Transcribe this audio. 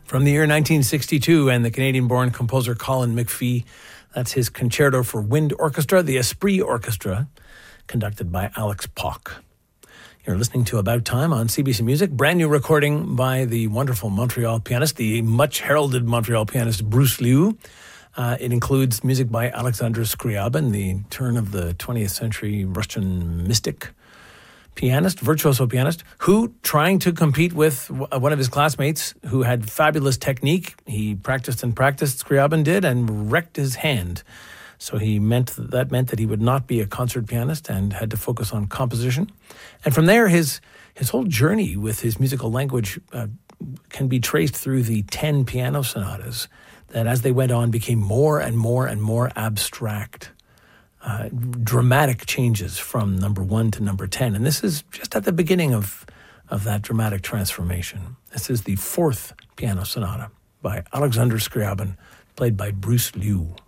From the year 1962 and the Canadian-born composer Colin McPhee. That's his Concerto for Wind Orchestra, the Esprit Orchestra, conducted by Alex Pock. You're listening to About Time on CBC Music, brand new recording by the wonderful Montreal pianist, the much heralded Montreal pianist Bruce Liu. It includes music by Alexander Scriabin, the turn of the 20th century Russian mystic pianist, virtuoso pianist, who, trying to compete with one of his classmates who had fabulous technique, he practiced and practiced, Scriabin did, and wrecked his hand. So that meant that he would not be a concert pianist and had to focus on composition. And from there, his whole journey with his musical language can be traced through the 10 piano sonatas that, as they went on, became more and more and more abstract. Dramatic changes from number 1 to number 10. And this is just at the beginning of that dramatic transformation. This is the 4th piano sonata by Alexander Scriabin, played by Bruce Liu.